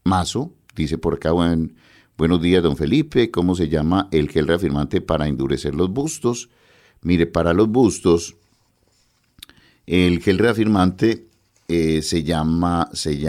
Mazo, dice por acá, buenos días, don Felipe, ¿cómo se llama el gel reafirmante para endurecer los bustos? Mire, para los bustos, el gel reafirmante se llama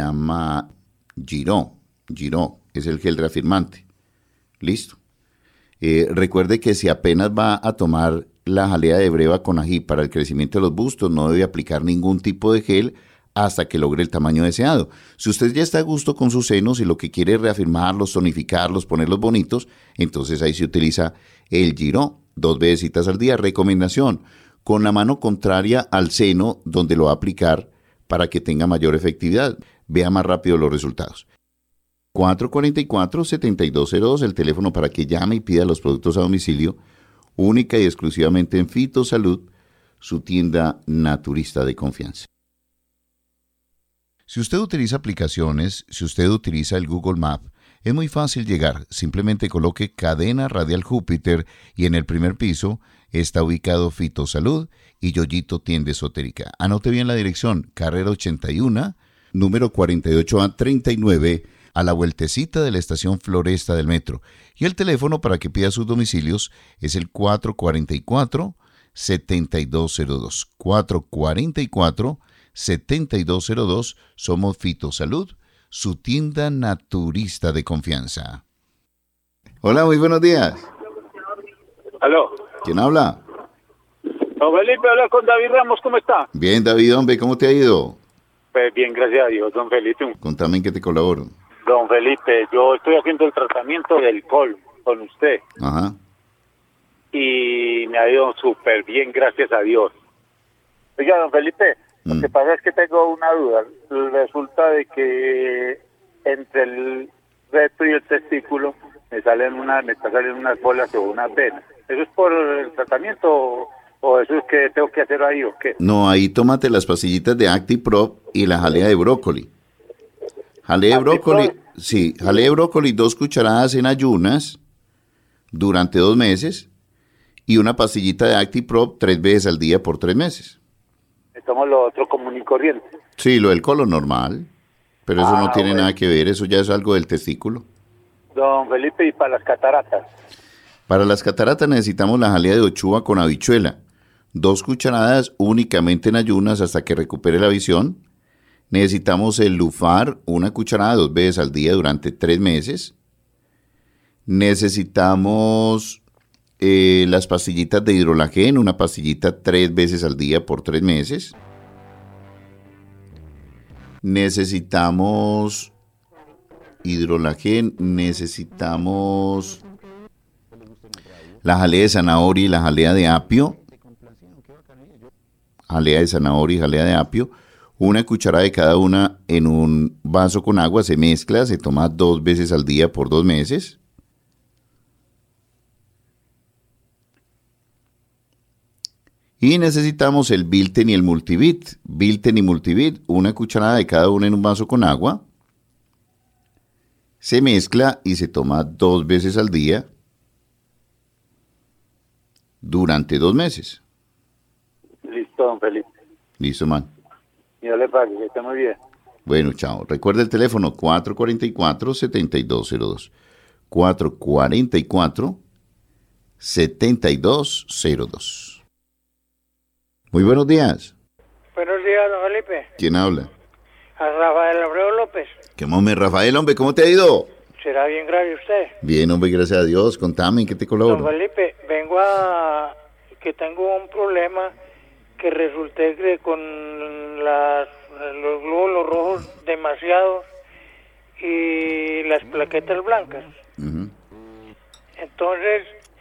Giró es el gel reafirmante. Listo. Recuerde que si apenas va a tomar la jalea de breva con ají para el crecimiento de los bustos, no debe aplicar ningún tipo de gel hasta que logre el tamaño deseado. Si usted ya está a gusto con sus senos y lo que quiere es reafirmarlos, tonificarlos, ponerlos bonitos, entonces ahí se utiliza el Giró, 2 veces al día. Recomendación, con la mano contraria al seno donde lo va a aplicar para que tenga mayor efectividad. Vea más rápido los resultados. 444-7202, el teléfono para que llame y pida los productos a domicilio, única y exclusivamente en Fitosalud, su tienda naturista de confianza. Si usted utiliza aplicaciones, si usted utiliza el Google Maps, es muy fácil llegar. Simplemente coloque Cadena Radial Júpiter y en el primer piso está ubicado Fitosalud y Yoyito Tienda Esotérica. Anote bien la dirección, carrera 81, número 48A39, a la vueltecita de la estación Floresta del metro. Y el teléfono para que pida sus domicilios es el 444-7202. 444-7202. Somos Fitosalud, su tienda naturista de confianza. Hola, muy buenos días. ¿Aló? ¿Quién habla? Don Felipe, habla con David Ramos, ¿cómo está? Bien, David, hombre, ¿cómo te ha ido? Pues bien, gracias a Dios, don Felipe. Contame en qué te colaboro. Don Felipe, yo estoy haciendo el tratamiento del colon con usted. Ajá. Y me ha ido súper bien, gracias a Dios. Oiga, don Felipe, lo que pasa es que tengo una duda. Resulta de que entre el recto y el testículo me está saliendo unas bolas o unas venas. ¿Eso es por el tratamiento o eso es que tengo que hacer ahí o qué? No, ahí tómate las pastillitas de ActiProp y la jalea de brócoli. Jalea de brócoli, sí, jalea de brócoli 2 cucharadas en ayunas durante 2 meses y una pastillita de ActiProp 3 veces al día por 3 meses. Tomo lo otro común y corriente. Sí, lo del colon normal, pero eso no tiene bueno. nada que ver, eso ya es algo del testículo. Don Felipe, ¿y para las cataratas? Para las cataratas necesitamos la jalea de ochuva con habichuela, 2 cucharadas únicamente en ayunas hasta que recupere la visión. Necesitamos el Lufar, 1 cucharada 2 veces al día durante 3 meses. Necesitamos las pastillitas de hidrolagén, 1 pastillita 3 veces al día por 3 meses. Necesitamos hidrolagén, necesitamos la jalea de zanahoria y la jalea de apio. Jalea de zanahoria y jalea de apio. 1 cucharada de cada una en un vaso con agua, se mezcla, se toma 2 veces al día por 2 meses. Y necesitamos el Bilten y el Multivit. Bilten y Multivit, 1 cucharada de cada una en un vaso con agua. Se mezcla y se toma 2 veces al día durante 2 meses. Listo, don Felipe. Listo, man. Yo le pague, que esté muy bien. Bueno, chao. Recuerda el teléfono 444-7202. 444-7202. Muy buenos días. Buenos días, don Felipe. ¿Quién habla? A Rafael Abreu López. ¿Qué hombre, Rafael, hombre? ¿Cómo te ha ido? ¿Será bien grave usted? Bien, hombre, gracias a Dios. Contame, ¿en qué te Don colaboro? Felipe, vengo a... que tengo un problema que resulté que con los glóbulos rojos demasiados y las plaquetas blancas. Uh-huh. Entonces,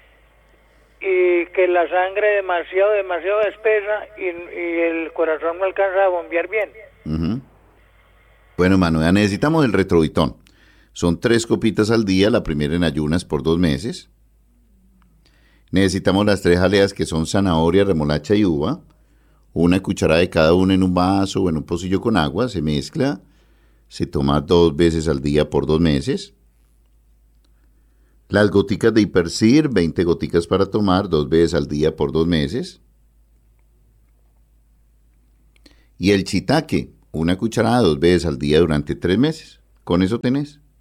y que la sangre demasiado espesa y el corazón no alcanza a bombear bien. Uh-huh. Bueno, mano, ya necesitamos el retrovitón. Son 3 copitas al día, la primera en ayunas por 2 meses. Necesitamos las 3 jaleas que son zanahoria, remolacha y uva. 1 cucharada de cada una en un vaso o en un pocillo con agua, se mezcla, se toma 2 veces al día por 2 meses. Las goticas de Hipercir, 20 goticas para tomar 2 veces al día por 2 meses. Y el Chitaque, 1 cucharada 2 veces al día durante 3 meses. Con eso tenés.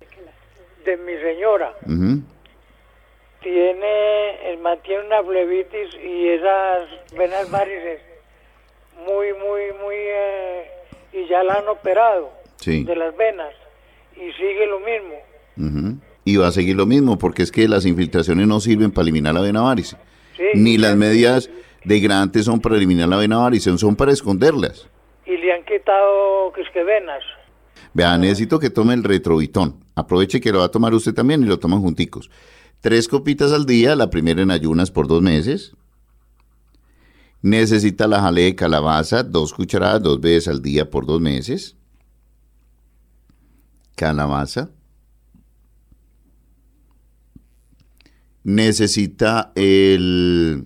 de mi señora. Ujú. Mantiene una flebitis y esas venas varices y ya la han operado Sí. de las venas y sigue lo mismo. Ujú. Y va a seguir lo mismo, porque es que las infiltraciones no sirven para eliminar la vena varice. Sí, Ni las medias degradantes son para eliminar la vena varice, son para esconderlas. y le han quitado que venas. Vea, necesito que tome el Retrovitón. Aproveche que lo va a tomar usted también y lo toman junticos. 3 copitas al día, la primera en ayunas por 2 meses. Necesita la jalea de calabaza, 2 cucharadas, 2 veces al día por 2 meses. Calabaza. Necesita el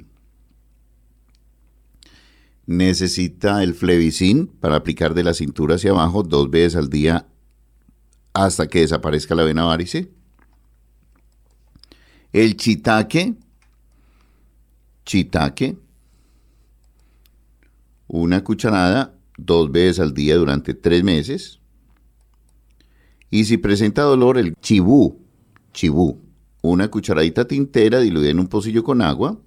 Flevicin para aplicar de la cintura hacia abajo 2 veces al día hasta que desaparezca la vena varice. El shiitake, una cucharada 2 veces al día durante 3 meses. Y si presenta dolor, el chibú, una cucharadita tintera diluida en un pocillo con agua.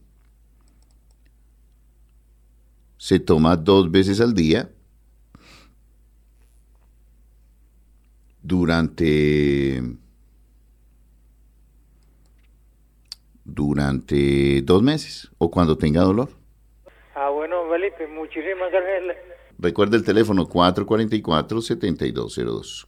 Se toma 2 veces al día durante 2 meses o cuando tenga dolor. Bueno, Felipe, muchísimas gracias. Recuerda el teléfono 444-7202.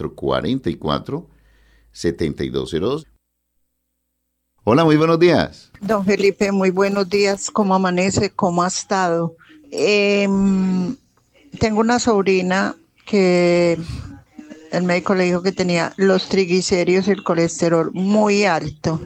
444-7202. Hola, muy buenos días. Don Felipe, muy buenos días. ¿Cómo amanece? ¿Cómo ha estado? Tengo una sobrina que el médico le dijo que tenía los triglicéridos y el colesterol muy alto.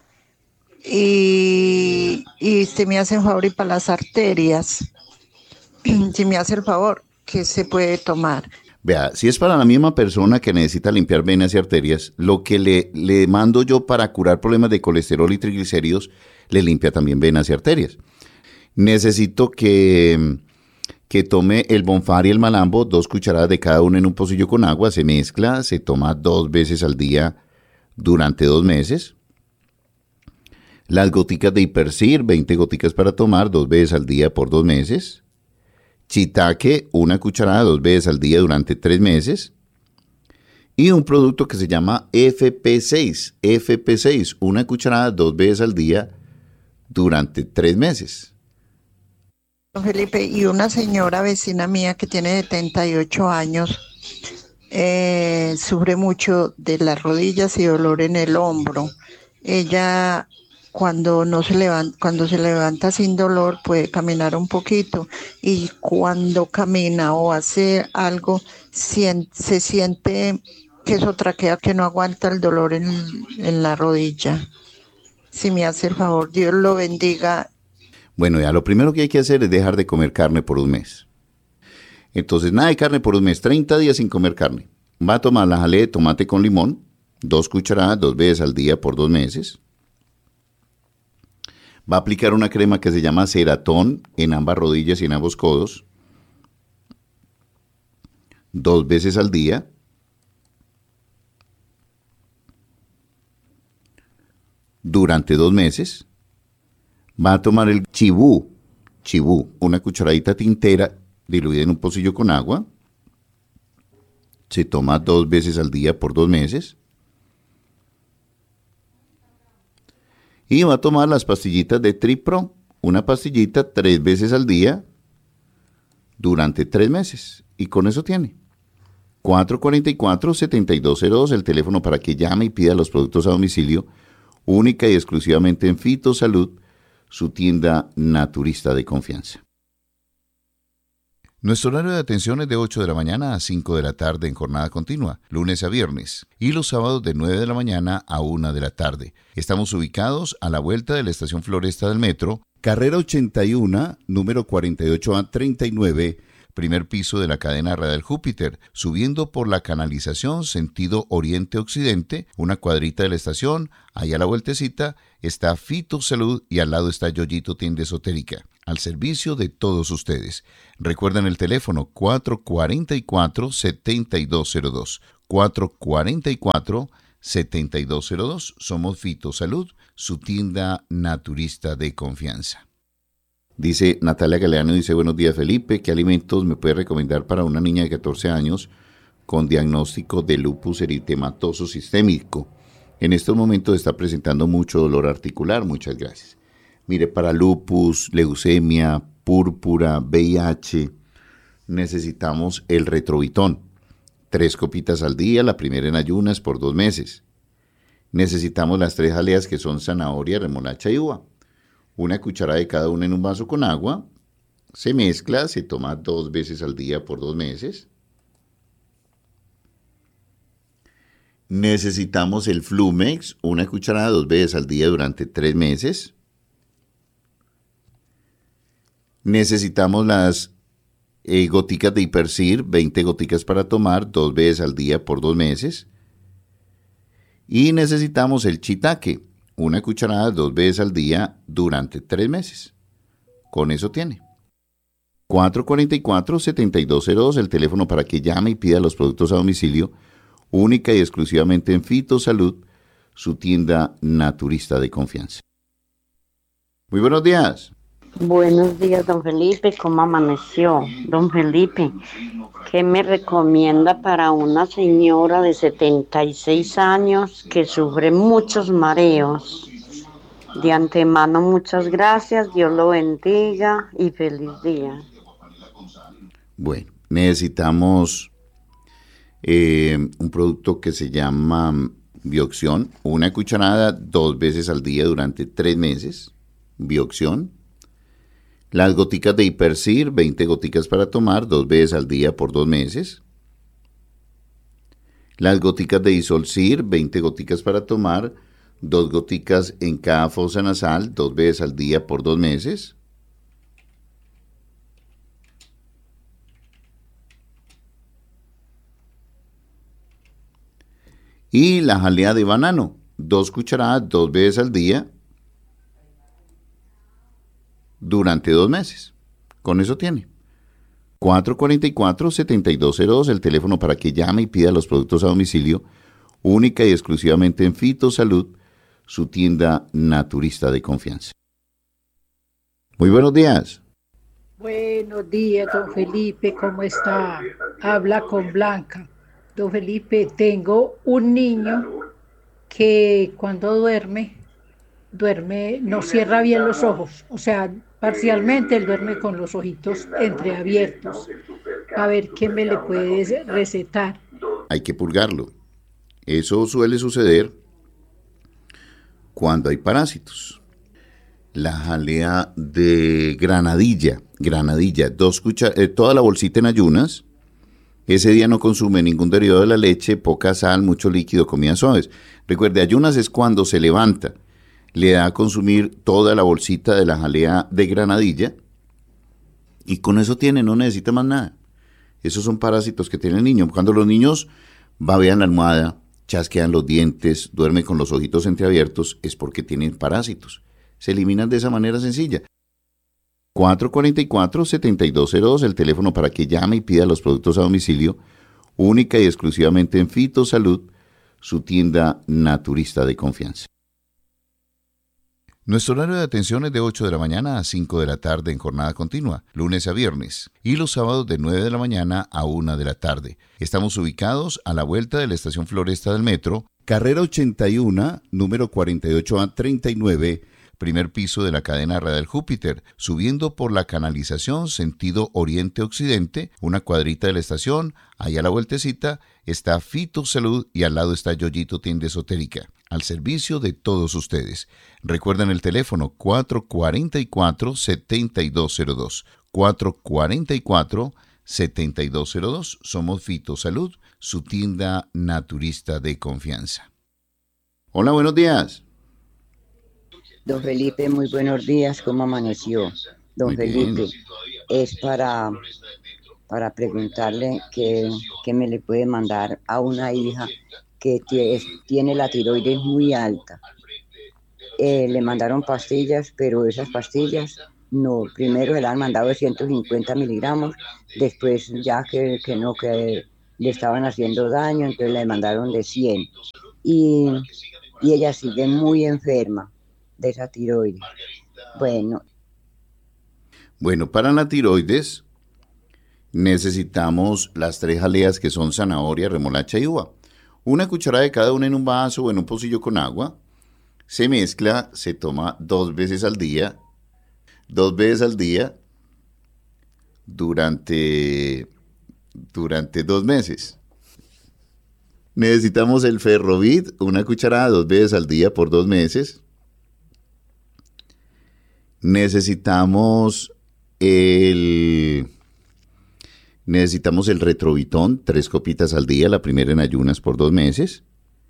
Y usted me hace el favor y para las arterias, si me hace el favor, ¿qué se puede tomar? Vea, si es para la misma persona que necesita limpiar venas y arterias, lo que le mando yo para curar problemas de colesterol y triglicéridos, le limpia también venas y arterias. Necesito que tome el Bonfar y el Malambo, 2 cucharadas de cada uno en un pocillo con agua, se mezcla, se toma 2 veces al día durante 2 meses. Las goticas de Hipercir, 20 goticas para tomar 2 veces al día por 2 meses. Shiitake, una cucharada 2 veces al día durante 3 meses. Y un producto que se llama FP6, una cucharada 2 veces al día durante 3 meses. Don Felipe, y una señora vecina mía que tiene 78 años, sufre mucho de las rodillas y dolor en el hombro. Ella cuando se levanta sin dolor puede caminar un poquito y cuando camina o hace algo se siente que eso traquea, que no aguanta el dolor en la rodilla. Si me hace el favor, Dios lo bendiga. Bueno, ya lo primero que hay que hacer es dejar de comer carne por un mes. Entonces, nada de carne por un mes, 30 días sin comer carne. Va a tomar la jalea de tomate con limón, 2 cucharadas 2 veces al día por 2 meses. Va a aplicar una crema que se llama Ceratón en ambas rodillas y en ambos codos 2 veces al día. Durante 2 meses. Va a tomar el chibú, una cucharadita tintera diluida en un pocillo con agua. Se toma 2 veces al día por 2 meses. Y va a tomar las pastillitas de Tripro, una pastillita 3 veces al día durante 3 meses. Y con eso tiene. 444-7202, el teléfono para que llame y pida los productos a domicilio, única y exclusivamente en Fitosalud, su tienda naturista de confianza. Nuestro horario de atención es de 8 de la mañana a 5 de la tarde en jornada continua, lunes a viernes, y los sábados de 9 de la mañana a 1 de la tarde. Estamos ubicados a la vuelta de la estación Floresta del Metro, carrera 81, número 48A39, primer piso de la cadena radial Júpiter, subiendo por la canalización sentido oriente-occidente, una cuadrita de la estación, allá a la vueltecita está Fitosalud y al lado está Yoyito Tienda Esotérica, al servicio de todos ustedes. Recuerden el teléfono 444-7202, 7202. Somos Fitosalud, su tienda naturista de confianza. Dice Natalia Galeano, dice, buenos días Felipe, ¿qué alimentos me puede recomendar para una niña de 14 años con diagnóstico de lupus eritematoso sistémico? En estos momentos está presentando mucho dolor articular, muchas gracias. Mire, para lupus, leucemia, púrpura, VIH, necesitamos el Retrovitón. 3 copitas al día, la primera en ayunas por 2 meses. Necesitamos las 3 jaleas que son zanahoria, remolacha y uva. 1 cucharada de cada una en un vaso con agua. Se mezcla, se toma 2 veces al día por 2 meses. Necesitamos el Flumex, 1 cucharada 2 veces al día durante 3 meses. Necesitamos las goticas de Hipercir, 20 goticas para tomar 2 veces al día por 2 meses. Y necesitamos el Shiitake, 1 cucharada 2 veces al día durante 3 meses. Con eso tiene. 444-7202, el teléfono para que llame y pida los productos a domicilio, única y exclusivamente en Fitosalud, su tienda naturista de confianza. Muy buenos días. Buenos días, don Felipe, ¿cómo amaneció? Don Felipe, ¿qué me recomienda para una señora de 76 años que sufre muchos mareos? De antemano, muchas gracias, Dios lo bendiga y feliz día. Bueno, necesitamos un producto que se llama Bioxión, 1 cucharada 2 veces al día durante 3 meses, Bioxión. Las goticas de Hipercir, 20 goticas para tomar 2 veces al día por 2 meses. Las goticas de Isolcir, 20 goticas para tomar 2 goticas en cada fosa nasal 2 veces al día por 2 meses. Y la jalea de banano, 2 cucharadas 2 veces al día durante 2 meses. Con eso tiene. 444-7202, el teléfono para que llame y pida los productos a domicilio, única y exclusivamente en Fitosalud, su tienda naturista de confianza. Muy buenos días. Buenos días, don Felipe, ¿cómo está? Habla con Blanca. Don Felipe, tengo un niño que cuando duerme, no cierra bien los ojos, o sea, parcialmente él duerme con los ojitos entreabiertos. A ver, ¿qué me le puedes recetar? Hay que purgarlo. Eso suele suceder cuando hay parásitos. La jalea de granadilla, 2 cucharadas, toda la bolsita en ayunas. Ese día no consume ningún derivado de la leche, poca sal, mucho líquido, comidas suaves. Recuerde, ayunas es cuando se levanta. Le da a consumir toda la bolsita de la jalea de granadilla y con eso tiene, no necesita más nada. Esos son parásitos que tiene el niño. Cuando los niños babean la almohada, chasquean los dientes, duermen con los ojitos entreabiertos, es porque tienen parásitos. Se eliminan de esa manera sencilla. 444-7202, el teléfono para que llame y pida los productos a domicilio, única y exclusivamente en Fitosalud, su tienda naturista de confianza. Nuestro horario de atención es de 8 de la mañana a 5 de la tarde en jornada continua, lunes a viernes, y los sábados de 9 de la mañana a 1 de la tarde. Estamos ubicados a la vuelta de la estación Floresta del Metro, carrera 81, número 48A39, primer piso de la cadena radial Júpiter, subiendo por la canalización sentido oriente-occidente, una cuadrita de la estación, ahí a la vueltecita está Fitosalud y al lado está Yoyito Tienda Esotérica, al servicio de todos ustedes. Recuerden el teléfono 444-7202, 444-7202, somos Fitosalud, su tienda naturista de confianza. Hola, buenos días. Don Felipe, muy buenos días, ¿cómo amaneció? Don Muy Felipe, bien. es para preguntarle que me le puede mandar a una hija que tiene la tiroides muy alta. Le mandaron pastillas, pero esas pastillas, no, primero le han mandado de 150 miligramos, después ya que le estaban haciendo daño, entonces le mandaron de 100. y, y ella sigue muy enferma de esa tiroides. Bueno, para la tiroides necesitamos las 3 jaleas que son zanahoria, remolacha y uva. Una cucharada de cada una en un vaso o en un pocillo con agua. Se mezcla, se toma 2 veces al día. 2 veces al día durante 2 meses. Necesitamos el Ferrovit, una cucharada 2 veces al día por 2 meses. Necesitamos el Retrovitón, 3 copitas al día, la primera en ayunas por 2 meses.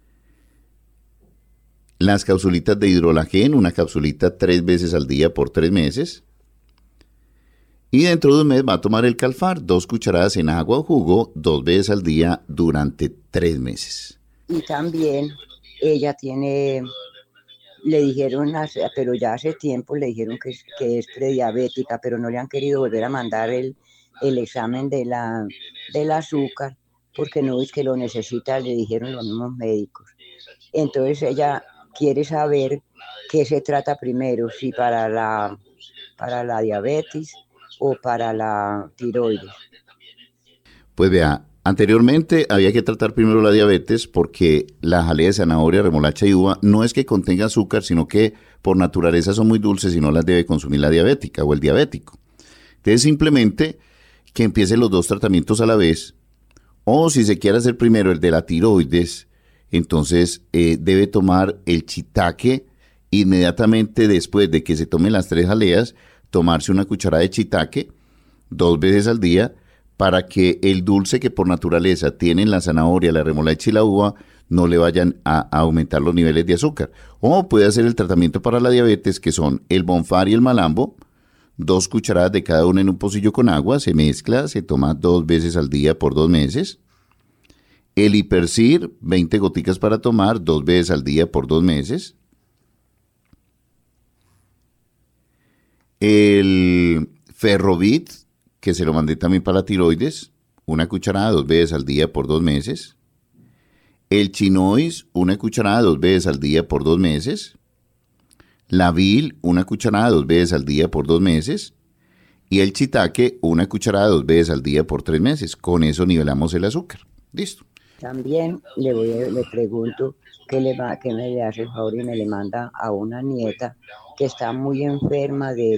Las capsulitas de hidrolagén, una capsulita 3 veces al día por 3 meses. Y dentro de un mes va a tomar el Calfar, 2 cucharadas en agua o jugo, 2 veces al día durante 3 meses. Y también ella le dijeron, pero ya hace tiempo le dijeron que es prediabética, pero no le han querido volver a mandar el examen del azúcar, porque no es que lo necesita, le dijeron los mismos médicos. Entonces ella quiere saber qué se trata primero, si para la diabetes o para la tiroides. Pues vea, anteriormente había que tratar primero la diabetes porque la jalea de zanahoria, remolacha y uva no es que contenga azúcar, sino que por naturaleza son muy dulces y no las debe consumir la diabética o el diabético. Entonces simplemente que empiece los 2 tratamientos a la vez, o si se quiere hacer primero el de la tiroides, entonces debe tomar el shiitake inmediatamente después de que se tomen las 3 jaleas, tomarse una cucharada de shiitake 2 veces al día para que el dulce que por naturaleza tienen la zanahoria, la remolacha y la uva no le vayan a aumentar los niveles de azúcar. O puede hacer el tratamiento para la diabetes, que son el Bonfar y el Malambo, 2 cucharadas de cada una en un pocillo con agua, se mezcla, se toma 2 veces al día por 2 meses. El Hipercir, 20 goticas para tomar 2 veces al día por 2 meses. El Ferrovit, que se lo mandé también para la tiroides, una cucharada 2 veces al día por 2 meses. El Chinois, una cucharada 2 veces al día por 2 meses. La Vil, una cucharada 2 veces al día por 2 meses. Y el shiitake, una cucharada 2 veces al día por 3 meses. Con eso nivelamos el azúcar. Listo. También le pregunto que me le hace el favor y me le manda a una nieta que está muy enferma de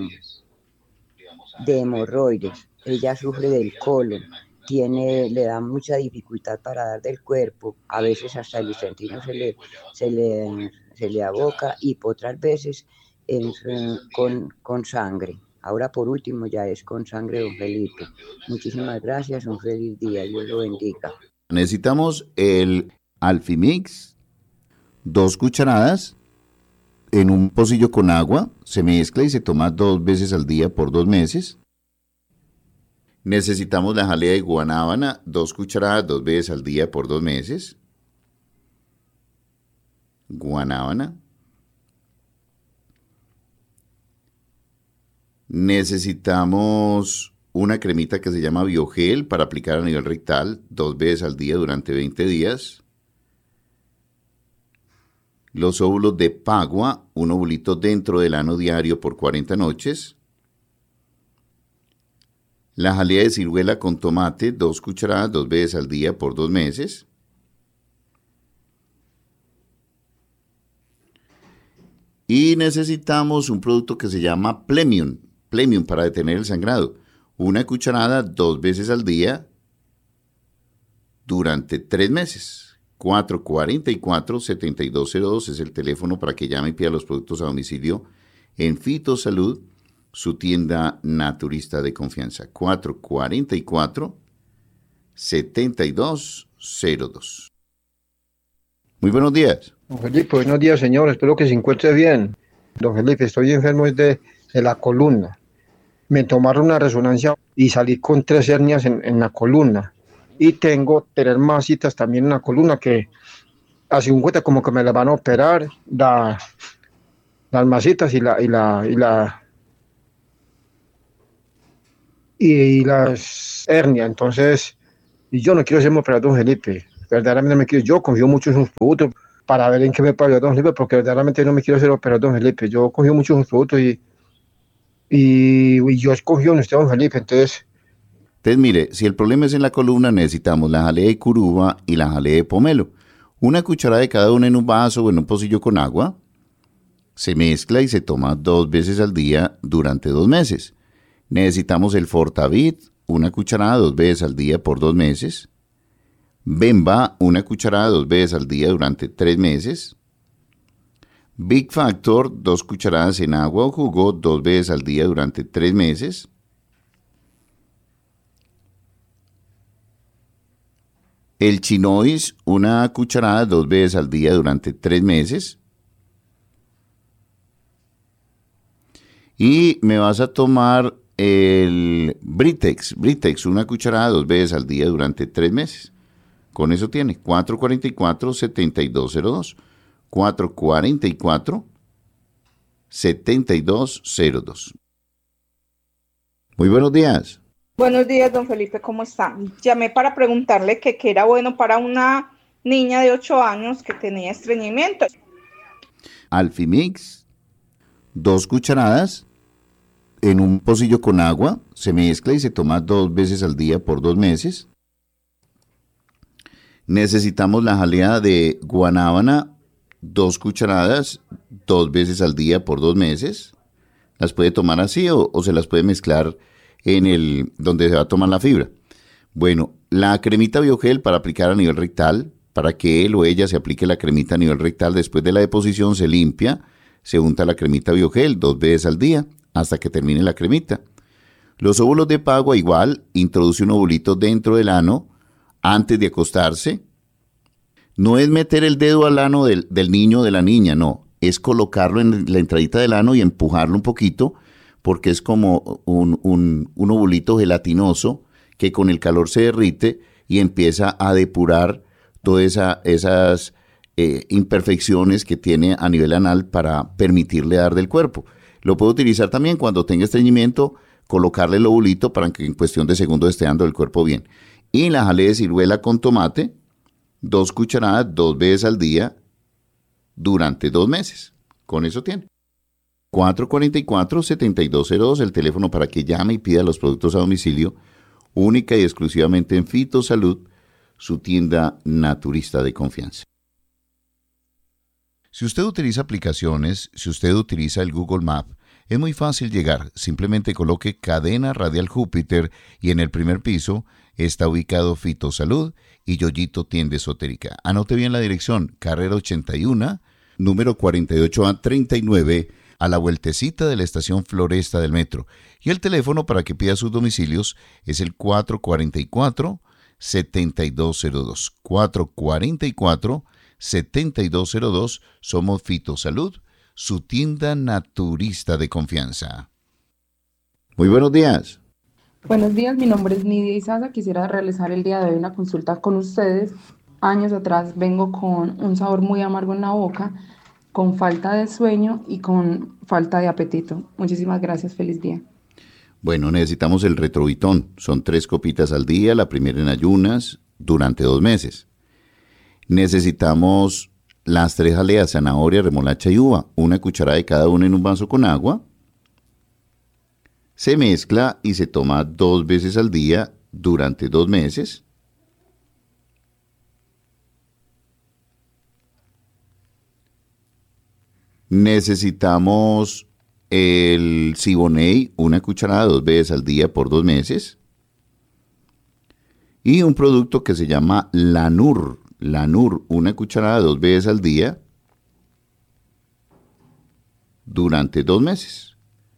hemorroides. Ella sufre del colon, le da mucha dificultad para dar del cuerpo, a veces hasta el intestino se le aboca y otras veces con sangre. Ahora por último ya es con sangre, don Felipe. Muchísimas gracias, un feliz día, Dios lo bendiga. Necesitamos el Alfimix, 2 cucharadas en un pocillo con agua, se mezcla y se toma 2 veces al día por 2 meses. Necesitamos la jalea de guanábana, 2 cucharadas 2 veces al día por 2 meses. Guanábana. Necesitamos una cremita que se llama Biogel para aplicar a nivel rectal 2 veces al día durante 20 días. Los óvulos de Pagua, un ovulito dentro del ano diario por 40 noches. La jalea de ciruela con tomate, 2 cucharadas 2 veces al día por 2 meses. Y necesitamos un producto que se llama Plemium para detener el sangrado. Una cucharada 2 veces al día durante 3 meses. 444-7202 es el teléfono para que llame y pida los productos a domicilio en Fitosalud, su tienda naturista de confianza. 444-7202. Muy buenos días. Don Felipe, buenos días, señor. Espero que se encuentre bien. Don Felipe, estoy enfermo de la columna. Me tomaron una resonancia y salí con 3 hernias en la columna. Y tengo 3 masitas también en la columna que hace un cuenta como que me las van a operar, las masitas y las hernias. Entonces, y yo no quiero ser operado, don Felipe. verdaderamente no me quiero, yo confío mucho en sus productos para ver en qué me puede ayudar don Felipe, porque verdaderamente no me quiero hacer operar don Felipe, yo confío mucho en sus productos y yo confío en usted don Felipe, entonces mire, si el problema es en la columna, necesitamos la jalea de curuba y la jalea de pomelo. Una cucharada de cada una en un vaso o en un pocillo con agua. Se mezcla y se toma 2 veces al día durante 2 meses. Necesitamos el Fortavit, una cucharada 2 veces al día por 2 meses. Bemba, una cucharada 2 veces al día durante 3 meses. Big Factor, 2 cucharadas en agua o jugo 2 veces al día durante 3 meses. El Chinois, una cucharada 2 veces al día durante 3 meses. Y me vas a tomar el Britex, una cucharada 2 veces al día durante 3 meses. Con eso tiene 444-7202. 444-7202. Muy buenos días. Buenos días, don Felipe, ¿cómo está? Llamé para preguntarle que qué era bueno para una niña de 8 años que tenía estreñimiento. Alfimix, 2 cucharadas en un pocillo con agua, se mezcla y se toma 2 veces al día por 2 meses. Necesitamos la jalea de guanábana, 2 cucharadas, 2 veces al día por 2 meses. Las puede tomar así o se las puede mezclar en el donde se va a tomar la fibra. Bueno, la cremita Biogel para aplicar a nivel rectal, para que él o ella se aplique la cremita a nivel rectal. Después de la deposición se limpia, se unta la cremita Biogel 2 veces al día hasta que termine la cremita. Los óvulos de Pagua igual, introduce un ovulito dentro del ano antes de acostarse. No es meter el dedo al ano del niño o de la niña, no. Es colocarlo en la entradita del ano y empujarlo un poquito, porque es como un ovulito gelatinoso que con el calor se derrite y empieza a depurar todas esas imperfecciones que tiene a nivel anal para permitirle dar del cuerpo. Lo puede utilizar también cuando tenga estreñimiento, colocarle el ovulito para que en cuestión de segundos esté dando el cuerpo bien. Y la jalea de ciruela con tomate, 2 cucharadas 2 veces al día durante 2 meses. Con eso tiene. 444-7202, el teléfono para que llame y pida los productos a domicilio, única y exclusivamente en Fitosalud, su tienda naturista de confianza. Si usted utiliza aplicaciones, si usted utiliza el Google Maps, es muy fácil llegar. Simplemente coloque Cadena Radial Júpiter y en el primer piso está ubicado Fitosalud y Yoyito Tienda Esotérica. Anote bien la dirección, carrera 81, número 48A39, a la vueltecita de la estación Floresta del metro. Y el teléfono para que pida sus domicilios es el 444-7202. 444-7202. Somos Fitosalud, su tienda naturista de confianza. Muy buenos días. Buenos días, mi nombre es Nidia Izaza. Quisiera realizar el día de hoy una consulta con ustedes. Años atrás vengo con un sabor muy amargo en la boca, con falta de sueño y con falta de apetito. Muchísimas gracias, feliz día. Bueno, necesitamos el Retrovitón. Son 3 copitas al día, la primera en ayunas, durante 2 meses. Necesitamos las 3 jaleas, zanahoria, remolacha y uva, 1 cucharada de cada una en un vaso con agua. Se mezcla y se toma 2 veces al día durante 2 meses. Necesitamos el Siboney, 1 cucharada 2 veces al día por 2 meses. Y un producto que se llama Lanur, 1 cucharada 2 veces al día durante 2 meses.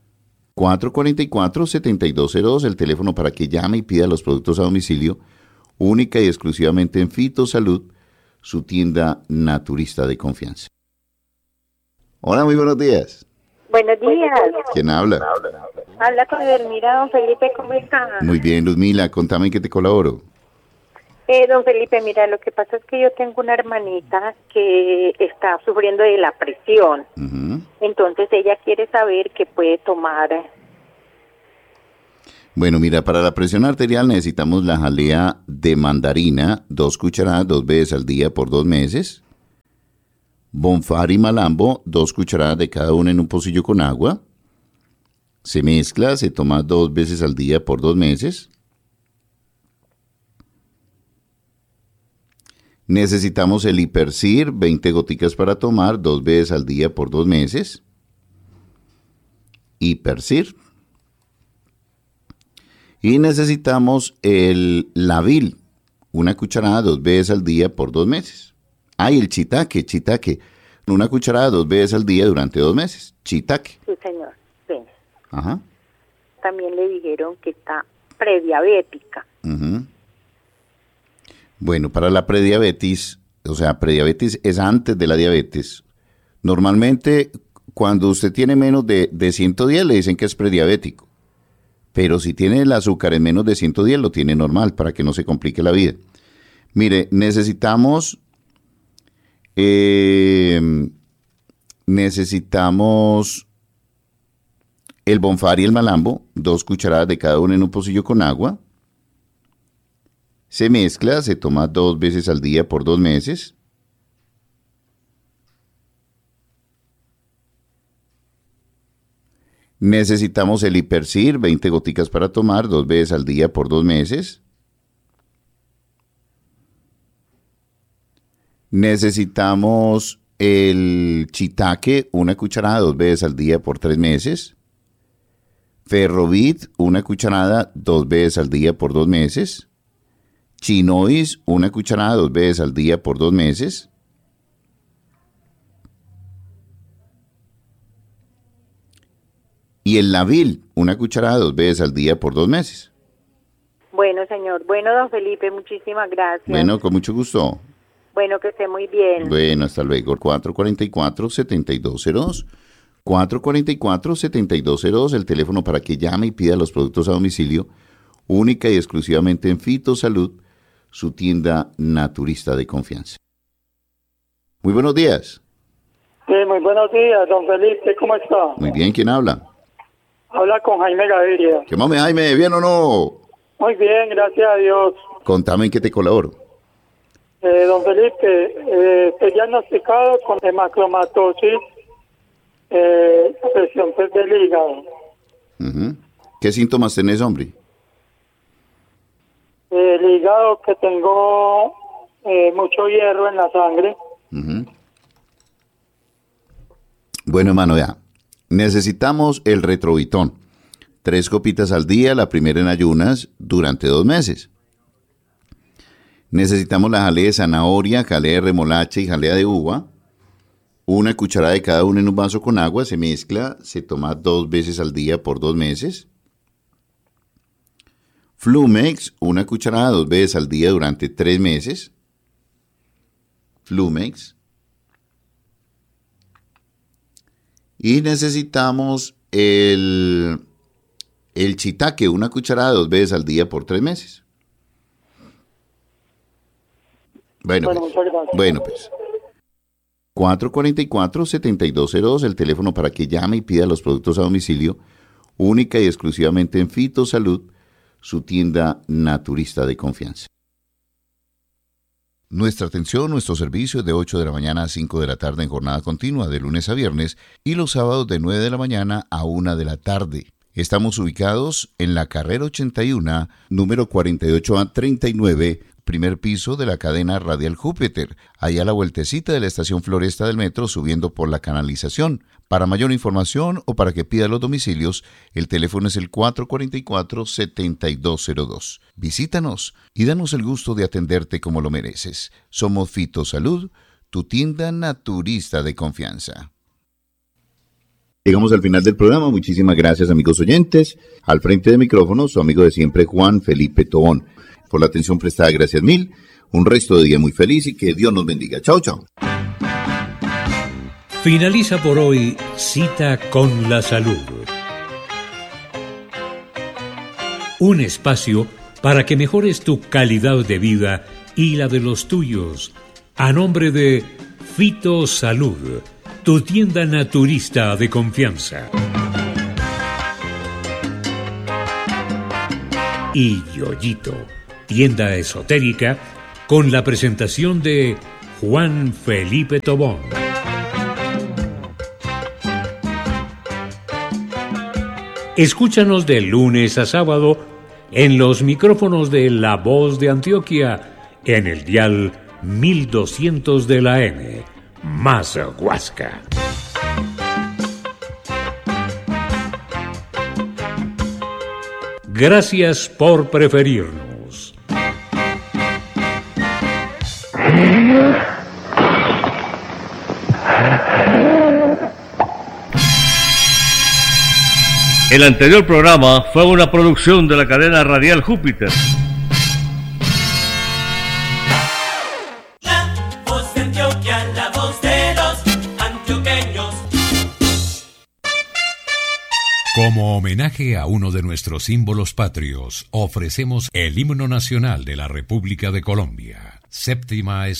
444-7202, el teléfono para que llame y pida los productos a domicilio, única y exclusivamente en Fitosalud, su tienda naturista de confianza. Hola, muy buenos días. Buenos días. ¿Quién habla? Habla con Edelmira, don Felipe, ¿cómo está? Muy bien, Luzmila, contame en qué te colaboro. Don Felipe, mira, lo que pasa es que yo tengo una hermanita que está sufriendo de la presión. Entonces ella quiere saber qué puede tomar. Bueno, mira, para la presión arterial necesitamos la jalea de mandarina, 2 cucharadas 2 veces al día por 2 meses. Bonfar y malambo, 2 cucharadas de cada una en un pocillo con agua. Se mezcla, se toma 2 veces al día por 2 meses. Necesitamos el Hipercir, 20 goticas para tomar 2 veces al día por 2 meses. Hipercir. Y necesitamos el Lavil, 1 cucharada 2 veces al día por 2 meses. Y el Chitaque, 1 cucharada 2 veces al día durante 2 meses. Chitaque. Sí, señor. Sí. Ajá. También le dijeron que está prediabética. Uh-huh. Bueno, para la prediabetes, o sea, prediabetes es antes de la diabetes. Normalmente, cuando usted tiene menos de 110, le dicen que es prediabético. Pero si tiene el azúcar en menos de 110, lo tiene normal, para que no se complique la vida. Mire, necesitamos el Bonfar y el malambo, 2 cucharadas de cada uno en un pocillo con agua. Se mezcla, se toma 2 veces al día por 2 meses. Necesitamos el Hipercir, 20 goticas para tomar 2 veces al día por 2 meses. Necesitamos el Chitaque, 1 cucharada 2 veces al día por 3 meses. Ferrovit, 1 cucharada 2 veces al día por 2 meses. Chinois, 1 cucharada 2 veces al día por 2 meses. Y el Lavil, 1 cucharada 2 veces al día por 2 meses. Bueno, señor. Bueno, don Felipe, muchísimas gracias. Bueno, con mucho gusto. Bueno, que esté muy bien. Bueno, hasta luego. 444-7202. 444-7202, el teléfono para que llame y pida los productos a domicilio, única y exclusivamente en Fitosalud, su tienda naturista de confianza. Muy buenos días. Sí, muy buenos días, don Felipe, ¿cómo está? Muy bien, ¿quién habla? Habla con Jaime Gaviria. ¿Qué mame, Jaime? ¿Bien o no? Muy bien, gracias a Dios. Contame en qué te colaboro. Don Felipe, estoy diagnosticado con hemacromatosis, presión del hígado. Uh-huh. ¿Qué síntomas tenés, hombre? El hígado, que tengo mucho hierro en la sangre. Uh-huh. Bueno, hermano, ya. Necesitamos el Retrovitón. 3 copitas al día, la primera en ayunas, durante 2 meses. Necesitamos la jalea de zanahoria, jalea de remolacha y jalea de uva. 1 cucharada de cada una en un vaso con agua, se mezcla, se toma 2 veces al día por 2 meses. Flumex, 1 cucharada 2 veces al día durante 3 meses. Flumex. Y necesitamos el Chitaque, 1 cucharada 2 veces al día por 3 meses. Bueno, pues. 444-7202, el teléfono para que llame y pida los productos a domicilio, única y exclusivamente en Fitosalud, su tienda naturista de confianza. Nuestra atención, nuestro servicio es de 8 de la mañana a 5 de la tarde en jornada continua, de lunes a viernes, y los sábados de 9 de la mañana a 1 de la tarde. Estamos ubicados en la carrera 81, número 48A39, primer piso de la cadena Radial Júpiter, allá a la vueltecita de la estación Floresta del metro, subiendo por la canalización. Para mayor información o para que pida los domicilios, el teléfono es el 444-7202. Visítanos y danos el gusto de atenderte como lo mereces. Somos Fitosalud, tu tienda naturista de confianza. Llegamos al final del programa. Muchísimas gracias, amigos oyentes. Al frente de micrófono, su amigo de siempre, Juan Felipe Tobón. Por la atención prestada, gracias mil. Un resto de día muy feliz y que Dios nos bendiga. Chao, chao. Finaliza por hoy Cita con la Salud. Un espacio para que mejores tu calidad de vida y la de los tuyos. A nombre de Fitosalud, tu tienda naturista de confianza. y Yoyito, tienda esotérica, con la presentación de Juan Felipe Tobón. Escúchanos de lunes a sábado en los micrófonos de La Voz de Antioquia, en el dial 1200 de la M, más Huasca. Gracias por preferirnos. El anterior programa fue una producción de la cadena radial Júpiter. La voz de Antioquia, la voz de los antioqueños. Como homenaje a uno de nuestros símbolos patrios, ofrecemos el himno nacional de la República de Colombia, séptima estrofa.